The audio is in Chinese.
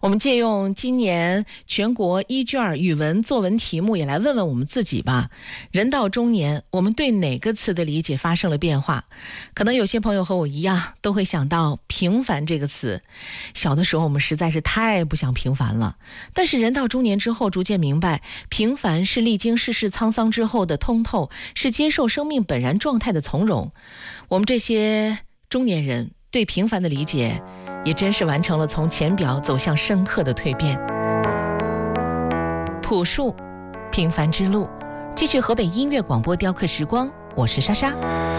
我们借用今年全国一卷语文作文题目，也来问问我们自己吧。人到中年，我们对哪个词的理解发生了变化？可能有些朋友和我一样，都会想到平凡这个词。小的时候我们实在是太不想平凡了，但是人到中年之后，逐渐明白，平凡是历经世事沧桑之后的通透，是接受生命本然状态的从容。我们这些中年人对平凡的理解，也真是完成了从浅表走向深刻的蜕变。朴树，平凡之路，继续河北音乐广播雕刻时光，我是莎莎。